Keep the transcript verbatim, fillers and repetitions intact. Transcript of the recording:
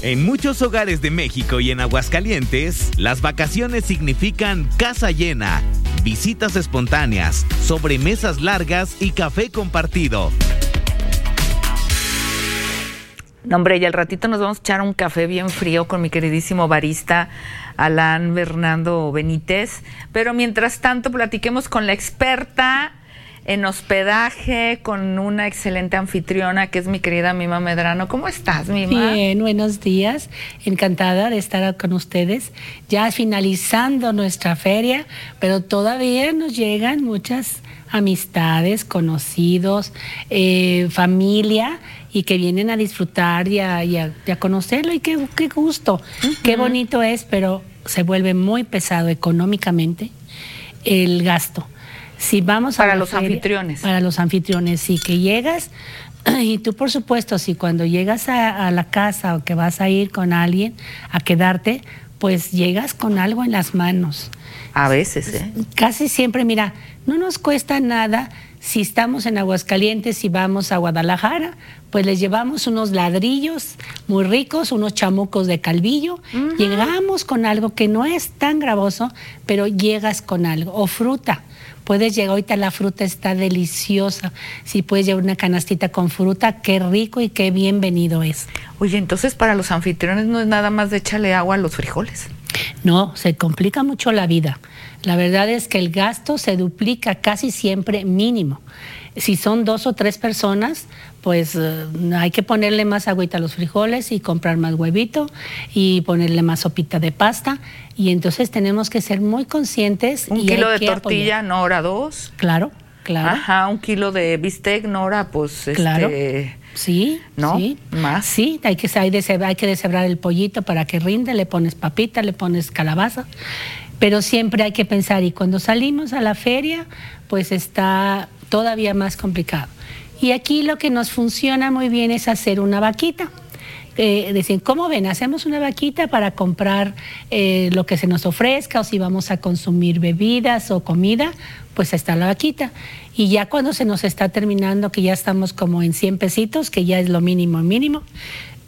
En muchos hogares de México y en Aguascalientes, las vacaciones significan casa llena, visitas espontáneas, sobremesas largas y café compartido. No, hombre, y al ratito nos vamos a echar un café bien frío con mi queridísimo barista Alan Bernardo Benítez. Pero mientras tanto, platiquemos con la experta en hospedaje, con una excelente anfitriona que es mi querida Mima Medrano. ¿Cómo estás, Mima? Bien, buenos días. Encantada de estar con ustedes. Ya finalizando nuestra feria, pero todavía nos llegan muchas amistades, conocidos, eh, familia, y que vienen a disfrutar y a, y a, y a conocerlo. Y qué, qué gusto, uh-huh. Qué bonito es, pero se vuelve muy pesado económicamente el gasto. Si vamos para a los feria, anfitriones. Para los anfitriones, sí, que llegas, y tú por supuesto, si cuando llegas a, a la casa o que vas a ir con alguien a quedarte, pues llegas con algo en las manos. A veces, ¿eh? Casi siempre, mira, no nos cuesta nada si estamos en Aguascalientes y vamos a Guadalajara, pues les llevamos unos ladrillos muy ricos, unos chamucos de Calvillo, uh-huh. Llegamos con algo que no es tan gravoso, pero llegas con algo, o fruta. Puedes llegar, ahorita la fruta está deliciosa. Si puedes llevar una canastita con fruta, qué rico y qué bienvenido es. Oye, entonces para los anfitriones no es nada más de echarle agua a los frijoles. No, se complica mucho la vida. La verdad es que el gasto se duplica casi siempre mínimo. Si son dos o tres personas, pues uh, hay que ponerle más agüita a los frijoles y comprar más huevito y ponerle más sopita de pasta. Y entonces tenemos que ser muy conscientes. Un y kilo hay de que tortilla, apoyar. Nora, dos. Claro, claro. Ajá, un kilo de bistec, Nora, pues claro. este... Sí, ¿no? Sí. Más. Sí, hay que, hay, de, hay que deshebrar el pollito para que rinde, le pones papita, le pones calabaza. Pero siempre hay que pensar, y cuando salimos a la feria, pues está todavía más complicado. Y aquí lo que nos funciona muy bien es hacer una vaquita. Eh, decir, ¿cómo ven? Hacemos una vaquita para comprar eh, lo que se nos ofrezca, o si vamos a consumir bebidas o comida, pues está la vaquita. Y ya cuando se nos está terminando, que ya estamos como en cien pesitos, que ya es lo mínimo mínimo,